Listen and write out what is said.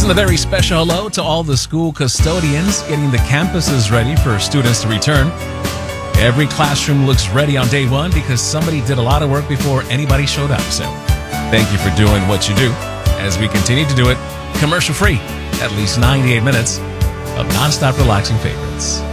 Listen, a very special hello to all the school custodians getting the campuses ready for students to return. Every classroom looks ready on day one because somebody did a lot of work before anybody showed up. So thank you for doing what you do as we continue to do it commercial free. At least 98 minutes of nonstop relaxing favorites.